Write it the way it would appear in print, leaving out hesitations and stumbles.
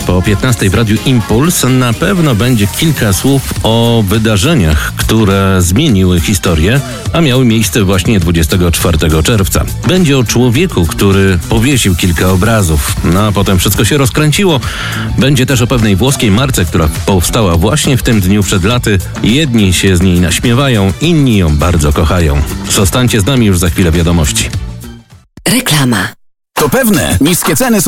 Po 15 w Radiu Impuls na pewno będzie kilka słów o wydarzeniach, które zmieniły historię, a miały miejsce właśnie 24 czerwca. Będzie o człowieku, który powiesił kilka obrazów, no a potem wszystko się rozkręciło. Będzie też o pewnej włoskiej marce, która powstała właśnie w tym dniu przed laty. Jedni się z niej naśmiewają, inni ją bardzo kochają. Zostańcie z nami, już za chwilę wiadomości. Reklama. To pewne, niskie ceny są